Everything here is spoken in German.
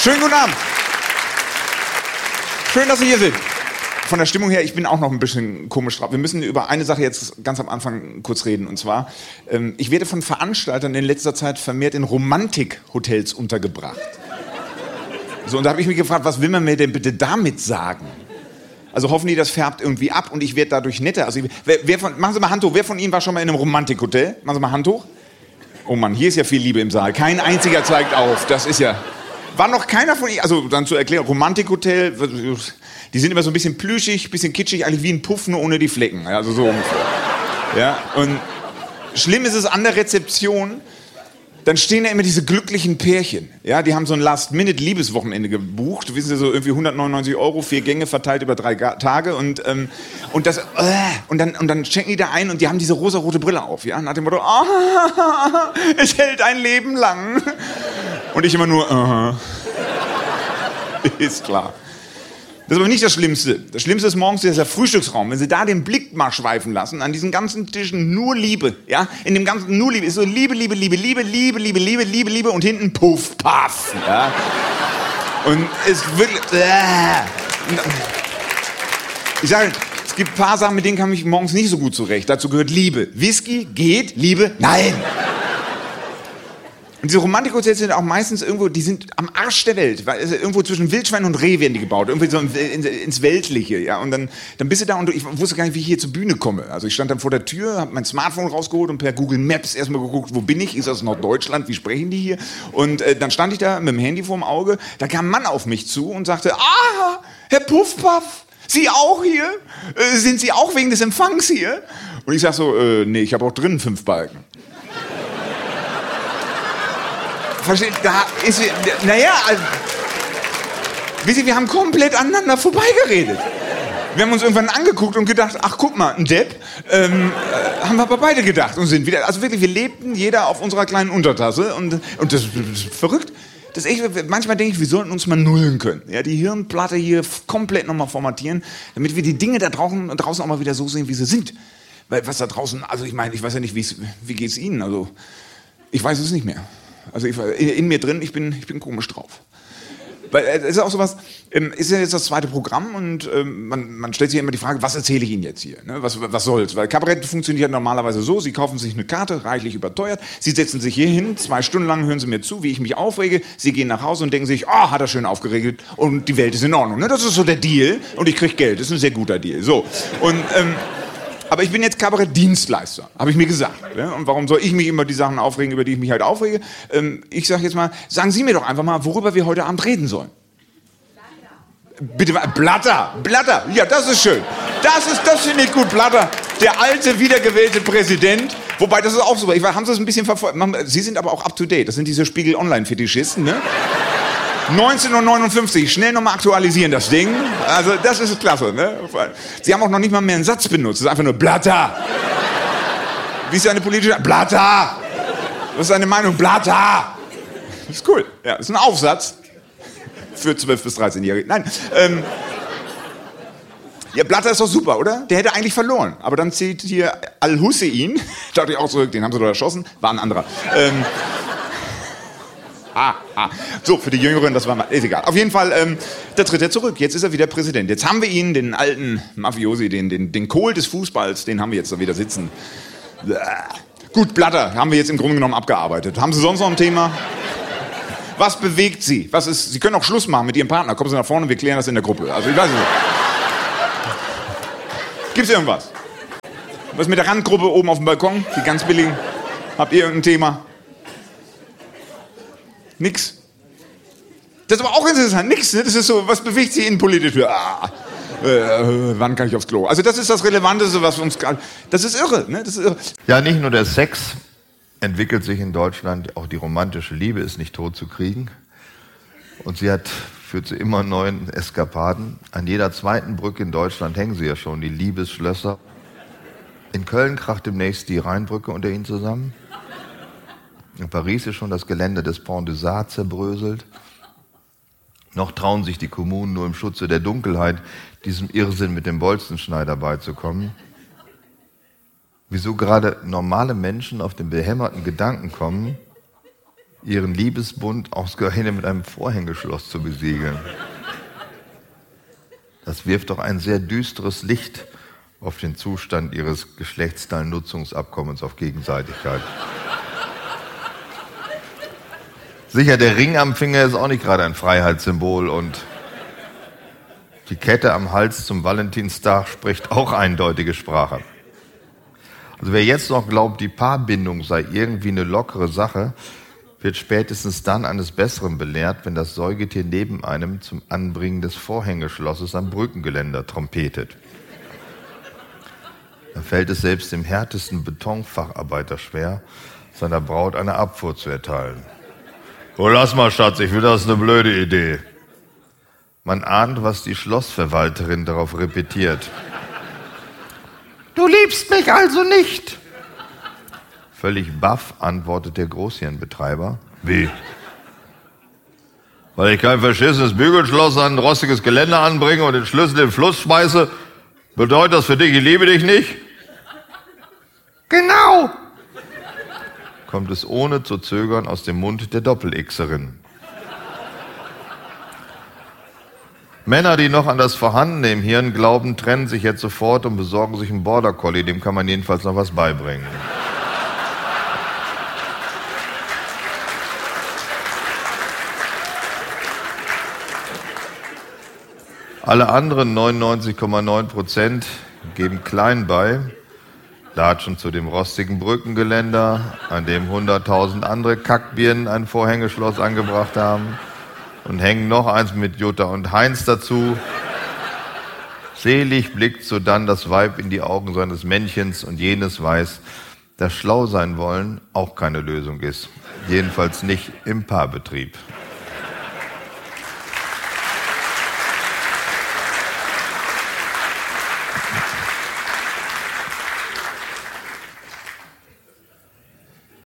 Schönen guten Abend. Schön, dass Sie hier sind. Von der Stimmung her, ich bin auch noch ein bisschen komisch drauf. Wir müssen über eine Sache jetzt ganz am Anfang kurz reden. Und zwar, ich werde von Veranstaltern in letzter Zeit vermehrt in Romantik-Hotels untergebracht. So, und da habe ich mich gefragt, was will man mir denn bitte damit sagen? Also hoffen die, das färbt irgendwie ab und ich werde dadurch netter. Also machen Sie mal Hand hoch. Wer von Ihnen war schon mal in einem Romantik-Hotel? Machen Sie mal Hand hoch. Oh Mann, hier ist ja viel Liebe im Saal. Kein einziger zeigt auf. Das ist ja... War noch keiner von Ihnen... Also dann zur Erklärung, Romantik-Hotel, die sind immer so ein bisschen plüschig, ein bisschen kitschig, eigentlich wie ein Puff, nur ohne die Flecken. Also so ungefähr. Ja, und schlimm ist es an der Rezeption... Dann stehen da immer diese glücklichen Pärchen. Ja, die haben so ein Last-Minute-Liebeswochenende gebucht. Wissen Sie, so irgendwie 199 €, 4 Gänge verteilt über 3 Tage. Und dann checken die da ein und die haben diese rosarote Brille auf. Ja, nach dem Motto, es hält ein Leben lang. Und ich immer nur, ist klar. Das ist aber nicht das Schlimmste. Das Schlimmste ist morgens dieser Frühstücksraum. Wenn Sie da den Blick mal schweifen lassen, an diesen ganzen Tischen nur Liebe, ja, in dem ganzen nur Liebe, ist so Liebe, Liebe, Liebe, Liebe, Liebe, Liebe, Liebe, Liebe, Liebe und hinten Puff, Paff, ja. Und es wirklich, ich sage, es gibt ein paar Sachen, mit denen kam ich morgens nicht so gut zurecht. Dazu gehört Liebe. Whisky geht, Liebe, nein. Und diese Romantik-Hotels sind auch meistens irgendwo, die sind am Arsch der Welt, weil irgendwo zwischen Wildschwein und Reh werden die gebaut, irgendwie so ins Weltliche, ja. Und dann bist du da und ich wusste gar nicht, wie ich hier zur Bühne komme. Also ich stand dann vor der Tür, habe mein Smartphone rausgeholt und per Google Maps erstmal geguckt, wo bin ich? Ist das Norddeutschland? Wie sprechen die hier? Und dann stand ich da mit dem Handy vorm Auge, da kam ein Mann auf mich zu und sagte, Herr Puffpaff, Sie auch hier? Sind Sie auch wegen des Empfangs hier? Und ich sag so, nee, ich habe auch drinnen 5 Balken. Versteht, da ist, naja, also, wisst ihr, wir haben komplett aneinander vorbeigeredet. Wir haben uns irgendwann angeguckt und gedacht, ach guck mal, ein Depp, haben wir aber beide gedacht und sind wieder, also wirklich, wir lebten jeder auf unserer kleinen Untertasse und das ist verrückt. Das ist echt, manchmal denke ich, wir sollten uns mal nullen können. Ja, die Hirnplatte hier komplett nochmal formatieren, damit wir die Dinge da draußen auch mal wieder so sehen, wie sie sind. Weil was da draußen, also ich meine, ich weiß ja nicht, wie geht's Ihnen, also ich weiß es nicht mehr. Also in mir drin, ich bin komisch drauf. Weil es ist auch sowas, ist ja jetzt das zweite Programm und man stellt sich ja immer die Frage, was erzähle ich Ihnen jetzt hier? Ne? Was soll's? Weil Kabarett funktioniert normalerweise so, Sie kaufen sich eine Karte, reichlich überteuert, Sie setzen sich hier hin, 2 Stunden lang hören Sie mir zu, wie ich mich aufrege, Sie gehen nach Hause und denken sich, hat er schön aufgeregt und die Welt ist in Ordnung. Ne? Das ist so der Deal und ich kriege Geld, das ist ein sehr guter Deal. So, und... aber ich bin jetzt Kabarettdienstleister, habe ich mir gesagt. Ja? Und warum soll ich mich immer die Sachen aufregen, über die ich mich halt aufrege? Ich sage jetzt mal, sagen Sie mir doch einfach mal, worüber wir heute Abend reden sollen. Blatter. Bitte, Blatter, ja, das ist schön. Das finde ich gut, Blatter. Der alte, wiedergewählte Präsident. Wobei, das ist auch so, haben Sie das ein bisschen verfolgt? Sie sind aber auch up to date, das sind diese Spiegel-Online-Fetischisten, ne? 19:59, schnell nochmal aktualisieren das Ding. Also das ist klasse, ne? Sie haben auch noch nicht mal mehr einen Satz benutzt, das ist einfach nur Blatter. Wie ist eine politische... Blatter! Was ist deine Meinung? Blatter! Das ist cool, ja, das ist ein Aufsatz für 12- bis 13-Jährige. Nein, ja, Blatter ist doch super, oder? Der hätte eigentlich verloren. Aber dann zählt hier Al-Hussein, dachte ich auch zurück, den haben sie doch erschossen, war ein anderer. So, für die Jüngeren, das war mal, ist egal. Auf jeden Fall, da tritt er zurück. Jetzt ist er wieder Präsident. Jetzt haben wir ihn, den alten Mafiosi, den Kohl des Fußballs, den haben wir jetzt da wieder sitzen. Gut, Blatter, haben wir jetzt im Grunde genommen abgearbeitet. Haben Sie sonst noch ein Thema? Was bewegt Sie? Sie können auch Schluss machen mit Ihrem Partner. Kommen Sie nach vorne, wir klären das in der Gruppe. Also, ich weiß nicht. Gibt's irgendwas? Was mit der Randgruppe oben auf dem Balkon? Die ganz billigen? Habt ihr irgendein Thema? Nix. Das ist aber auch interessant, nix, ne? Das ist so, was bewegt Sie innenpolitisch? Wann kann ich aufs Klo? Also das ist das Relevanteste, was uns... Das ist irre, ne? Das ist irre. Ja, nicht nur der Sex entwickelt sich in Deutschland, auch die romantische Liebe ist nicht tot zu kriegen. Und sie führt zu immer neuen Eskapaden. An jeder zweiten Brücke in Deutschland hängen sie ja schon, die Liebesschlösser. In Köln kracht demnächst die Rheinbrücke unter ihnen zusammen. In Paris ist schon das Gelände des Pont des Arts zerbröselt. Noch trauen sich die Kommunen nur im Schutze der Dunkelheit, diesem Irrsinn mit dem Bolzenschneider beizukommen. Wieso gerade normale Menschen auf den behämmerten Gedanken kommen, ihren Liebesbund ausgerechnet mit einem Vorhängeschloss zu besiegeln. Das wirft doch ein sehr düsteres Licht auf den Zustand ihres Geschlechtsteilnutzungsabkommens auf Gegenseitigkeit. Sicher, der Ring am Finger ist auch nicht gerade ein Freiheitssymbol und die Kette am Hals zum Valentinstag spricht auch eindeutige Sprache. Also wer jetzt noch glaubt, die Paarbindung sei irgendwie eine lockere Sache, wird spätestens dann eines Besseren belehrt, wenn das Säugetier neben einem zum Anbringen des Vorhängeschlosses am Brückengeländer trompetet. Da fällt es selbst dem härtesten Betonfacharbeiter schwer, seiner Braut eine Abfuhr zu erteilen. Oh, lass mal, Schatz, ich finde das eine blöde Idee. Man ahnt, was die Schlossverwalterin darauf repetiert. Du liebst mich also nicht? Völlig baff antwortet der Großhirnbetreiber. Wie? Weil ich kein verschissenes Bügelschloss an ein rostiges Geländer anbringe und den Schlüssel in den Fluss schmeiße, bedeutet das für dich, ich liebe dich nicht? Genau! Kommt es ohne zu zögern aus dem Mund der Doppel-Xerin. Männer, die noch an das Vorhandene im Hirn glauben, trennen sich jetzt sofort und besorgen sich einen Border Collie, dem kann man jedenfalls noch was beibringen. Alle anderen 99,9% geben klein bei, latschen zu dem rostigen Brückengeländer, an dem 100.000 andere Kackbirnen ein Vorhängeschloss angebracht haben und hängen noch eins mit Jutta und Heinz dazu. Selig blickt sodann das Weib in die Augen seines Männchens und jenes weiß, dass schlau sein wollen auch keine Lösung ist. Jedenfalls nicht im Paarbetrieb.